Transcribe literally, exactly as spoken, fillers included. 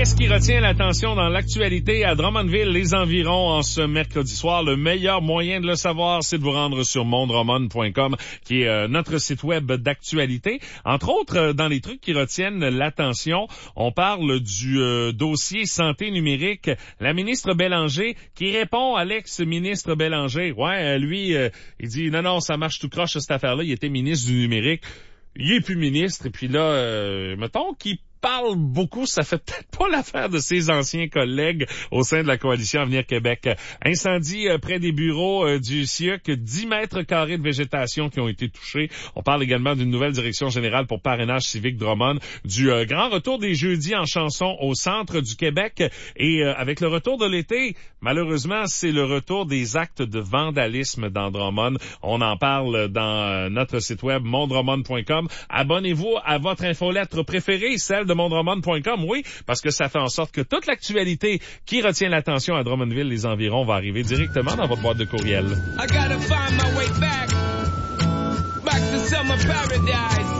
Qu'est-ce qui retient l'attention dans l'actualité à Drummondville, les environs, en ce mercredi soir? Le meilleur moyen de le savoir, c'est de vous rendre sur mondroman point com, qui est euh, notre site web d'actualité. Entre autres, euh, dans les trucs qui retiennent l'attention, on parle du euh, dossier santé numérique. La ministre Bélanger qui répond à l'ex-ministre Bélanger. Ouais, euh, lui, euh, il dit non, non, ça marche tout croche cette affaire-là. Il était ministre du numérique. Il est plus ministre. Et puis là, euh, mettons qu'il parle beaucoup, ça fait peut-être pas l'affaire de ses anciens collègues au sein de la coalition Avenir Québec. Incendie euh, près des bureaux euh, du C I E C, dix mètres carrés de végétation qui ont été touchés. On parle également d'une nouvelle direction générale pour parrainage civique Drummond, du euh, grand retour des jeudis en chanson au centre du Québec. Et euh, avec le retour de l'été, malheureusement, c'est le retour des actes de vandalisme dans Drummond. On en parle dans euh, notre site web mondroman point com. Abonnez-vous à votre infolettre préférée, celle de mondroman point com, oui, parce que ça fait en sorte que toute l'actualité qui retient l'attention à Drummondville, les environs, va arriver directement dans votre boîte de courriel. I gotta find my way back, back to summer paradise.